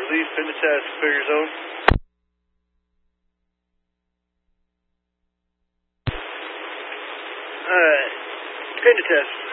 release, pin the test, clear your zone. Alright, pin the test.